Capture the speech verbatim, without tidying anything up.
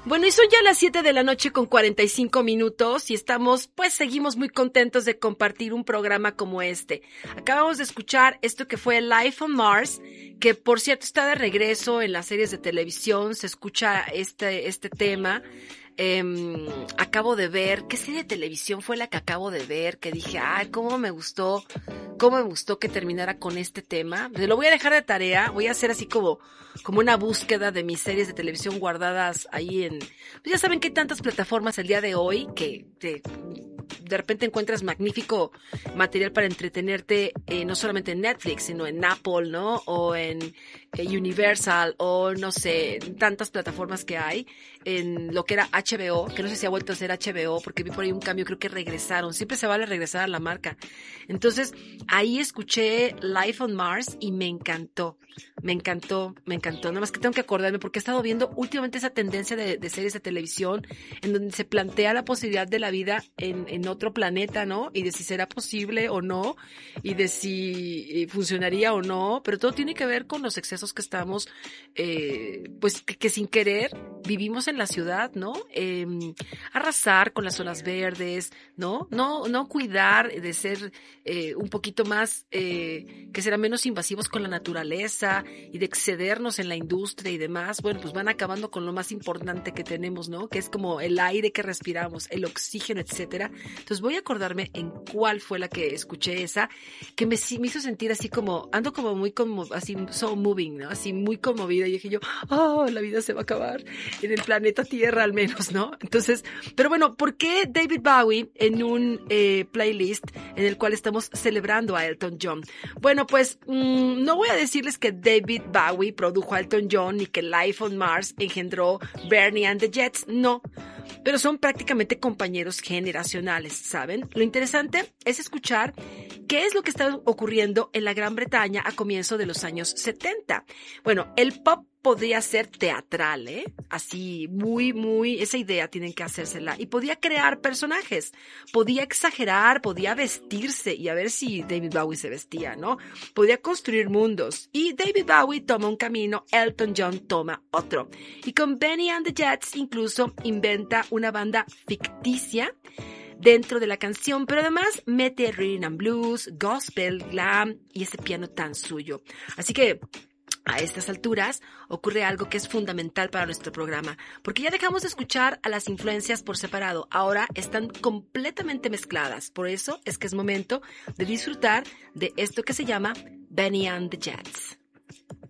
Bueno, y son ya las siete de la noche con cuarenta y cinco minutos y estamos, pues seguimos muy contentos de compartir un programa como este. Acabamos de escuchar esto que fue Life on Mars, que por cierto está de regreso en las series de televisión, se escucha este, este tema. Eh, acabo de ver, ¿qué serie de televisión fue la que acabo de ver? Que dije, ay, cómo me gustó, cómo me gustó que terminara con este tema. Me lo voy a dejar de tarea, voy a hacer así como, como una búsqueda de mis series de televisión guardadas ahí en, pues ya saben que hay tantas plataformas el día de hoy que, que de repente encuentras magnífico material para entretenerte, eh, no solamente en Netflix, sino en Apple, ¿no? O en eh, Universal, o no sé, tantas plataformas que hay, en lo que era H B O, que no sé si ha vuelto a ser H B O, porque vi por ahí un cambio, creo que regresaron, siempre se vale regresar a la marca. Entonces, ahí escuché Life on Mars y me encantó, me encantó, me encantó, nada más que tengo que acordarme, porque he estado viendo últimamente esa tendencia de, de series de televisión, en donde se plantea la posibilidad de la vida en, en otro planeta, ¿no? Y de si será posible o no, y de si funcionaría o no, pero todo tiene que ver con los excesos que estamos, eh, pues que, que sin querer vivimos en la ciudad, ¿no? Eh, arrasar con las zonas verdes, ¿no? No, no cuidar de ser eh, un poquito más, eh, que serán menos invasivos con la naturaleza y de excedernos en la industria y demás. Bueno, pues van acabando con lo más importante que tenemos, ¿no? Que es como el aire que respiramos, el oxígeno, etcétera. Entonces voy a acordarme en cuál fue la que escuché esa, que me, me hizo sentir así como, ando como muy como, así, so moving, ¿no? Así muy conmovida y dije yo, oh, la vida se va a acabar en el planeta Tierra al menos, ¿no? Entonces, pero bueno, ¿por qué David Bowie en un eh, playlist en el cual estamos celebrando a Elton John? Bueno, pues mmm, no voy a decirles que David Bowie produjo a Elton John ni que Life on Mars engendró Bernie and the Jets, no, pero son prácticamente compañeros generacionales, ¿saben? Lo interesante es escuchar qué es lo que está ocurriendo en la Gran Bretaña a comienzo de los años setenta. Bueno, el pop podría ser teatral, ¿eh? Así, muy, muy, esa idea tienen que hacérsela. Y podía crear personajes, podía exagerar, podía vestirse, y a ver si David Bowie se vestía, ¿no? Podía construir mundos. Y David Bowie toma un camino, Elton John toma otro. Y con Benny and the Jets incluso inventa una banda ficticia dentro de la canción, pero además mete rhythm and blues, gospel, glam y ese piano tan suyo. Así que a estas alturas ocurre algo que es fundamental para nuestro programa, porque ya dejamos de escuchar a las influencias por separado, ahora están completamente mezcladas, por eso es que es momento de disfrutar de esto que se llama Benny and the Jets.